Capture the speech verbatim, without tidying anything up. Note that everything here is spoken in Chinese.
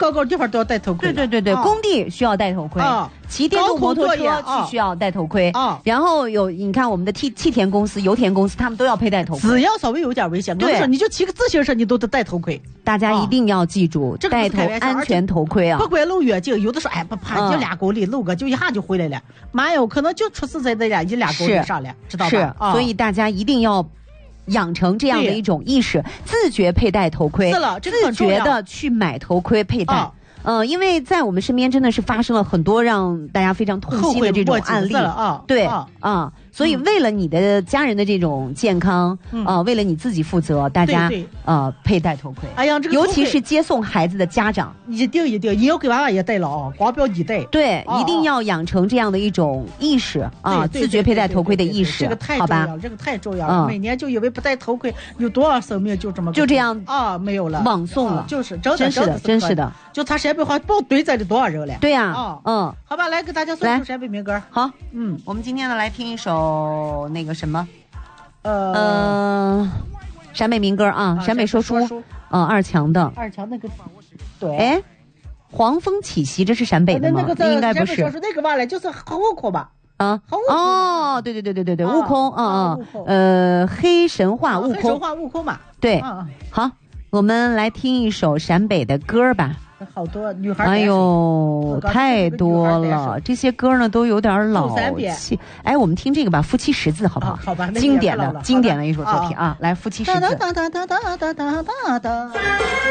高高的地方都要戴头盔。 对对对对， 啊、 工地需要戴头盔。啊骑电动摩托车去需要戴头盔啊，然后有你看我们的气气田公司、油田公司，他们都要佩戴头盔。 只要稍微有点危险，对，你就骑个自行车，你都得戴头盔。 大家一定要记住，啊、戴头安全头盔啊！ 不管路远近，有的时候哎不怕，就俩公里路个就一下就回来了，妈哟，可能就出事在那俩一俩公里上来，知道吧？ 是，啊、所以大家一定要养成这样的一种意识，自觉佩戴头盔， 是了，这个自觉的去买头盔佩戴。啊呃，因为在我们身边真的是发生了很多让大家非常痛心的这种案例啊， 对啊、呃，所以为了你的家人的这种健康，嗯、呃，为了你自己负责，大家对对呃佩戴头盔。 哎呀，这个尤其是接送孩子的家长， 一定一定，你要给娃娃也戴了啊，光不要你戴。 对， 哦、 一定要养成这样的一种意识啊，自觉佩戴头盔的意识， 这个太重要了，这个太重要了。嗯、每年就以为不戴头盔，有多少生命就这么就这样啊没有了， 枉送了， 啊、就是真的真是的，真是的。 就他陕北话报堆在的多少人了？ 对呀、啊，哦、嗯， 好吧，来给大家送首陕北民歌。 好， 嗯， 我们今天呢来听一首那个什么， 呃， 呃陕北民歌啊，陕北说书，嗯，二强的， 二强那个，对， 哎，黄蜂起袭，这是陕北的吗？ 那个应该不是， 那个嘛嘞，就是悟空吧？ 啊，哦，对对对对对对，悟空，嗯嗯，呃，黑神话悟空，黑神话悟空嘛， 对，好。我们来听一首陕北的歌吧。 好多女孩， 哎呦，太多了，这些歌呢都有点老气。哎，我们听这个吧，《夫妻十字》好不好？ 好吧， 经典的经典的一首作品啊，来，《夫妻十字》。